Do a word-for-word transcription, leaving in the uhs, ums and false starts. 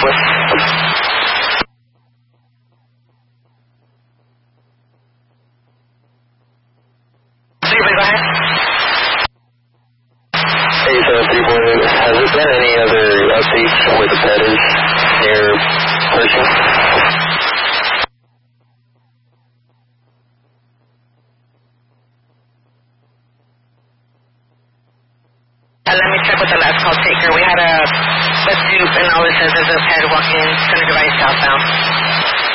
with. Go ahead. Hey, seven three four, has there been any other updates where the pet is near Pershing? Uh, let me check with the last call taker. We had a, a dupe and all it says is a pet walking center device southbound.